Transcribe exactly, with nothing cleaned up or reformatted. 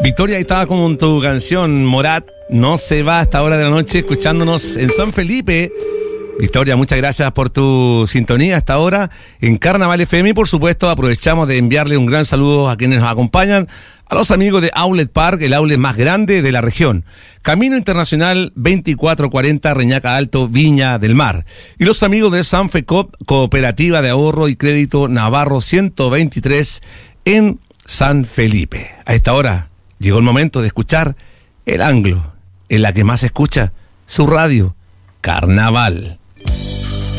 Victoria, ahí estaba con tu canción Morat, no se va a esta hora de la noche escuchándonos en San Felipe. Victoria, muchas gracias por tu sintonía hasta ahora en Carnaval F M y por supuesto aprovechamos de enviarle un gran saludo a quienes nos acompañan, a los amigos de Outlet Park, el outlet más grande de la región, Camino Internacional veinticuatro cuarenta, Reñaca Alto, Viña del Mar, y los amigos de Sanfecop, Cooperativa de Ahorro y Crédito Navarro ciento veintitrés en San Felipe. A esta hora llegó el momento de escuchar El Anglo, en la que más se escucha su radio, Carnaval.